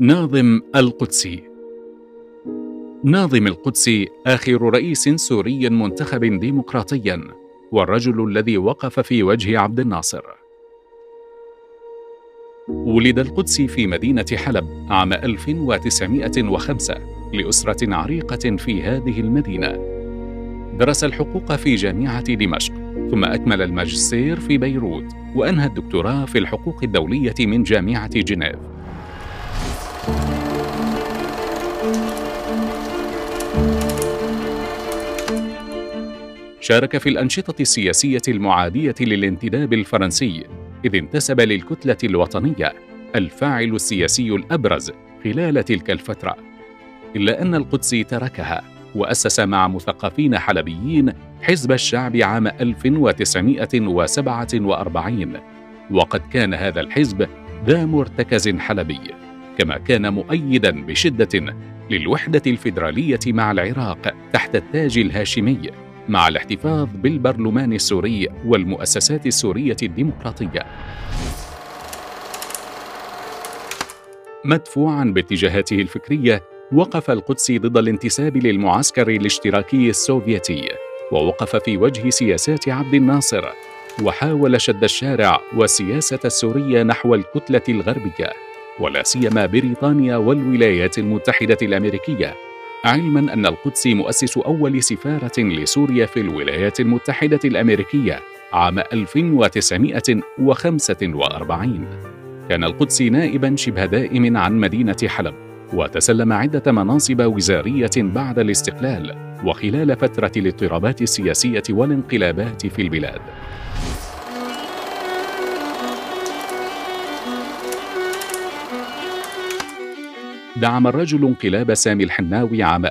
ناظم القدسي. ناظم القدسي آخر رئيس سوري منتخب ديمقراطيا، والرجل الذي وقف في وجه عبد الناصر. ولد القدسي في مدينة حلب عام 1905 لأسرة عريقة في هذه المدينة. درس الحقوق في جامعة دمشق، ثم أكمل الماجستير في بيروت، وأنهى الدكتوراه في الحقوق الدولية من جامعة جنيف. شارك في الأنشطة السياسية المعادية للانتداب الفرنسي، إذ انتسب للكتلة الوطنية، الفاعل السياسي الأبرز خلال تلك الفترة، إلا أن القدسي تركها وأسس مع مثقفين حلبيين حزب الشعب عام 1947، وقد كان هذا الحزب ذا مرتكز حلبي، كما كان مؤيداً بشدة للوحدة الفيدرالية مع العراق تحت التاج الهاشمي، مع الاحتفاظ بالبرلمان السوري والمؤسسات السورية الديمقراطية. مدفوعاً باتجاهاته الفكرية، وقف القدسي ضد الانتساب للمعسكر الاشتراكي السوفيتي، ووقف في وجه سياسات عبد الناصر، وحاول شد الشارع والسياسة السورية نحو الكتلة الغربية، ولا سيما بريطانيا والولايات المتحدة الأمريكية، علماً أن القدسي مؤسس أول سفارة لسوريا في الولايات المتحدة الأمريكية عام 1945. كان القدسي نائباً شبه دائم عن مدينة حلب، وتسلم عدة مناصب وزارية بعد الاستقلال وخلال فترة الاضطرابات السياسية والانقلابات في البلاد. دعم الرجل انقلاب سامي الحناوي عام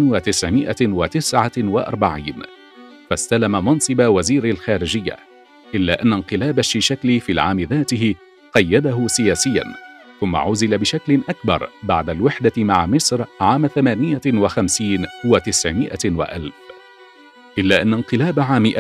1949، فاستلم منصب وزير الخارجية، إلا أن انقلاب الشيشكلي في العام ذاته قيده سياسياً، ثم عُزل بشكل أكبر بعد الوحدة مع مصر عام 58 و900 وألف. إلا أن انقلاب عام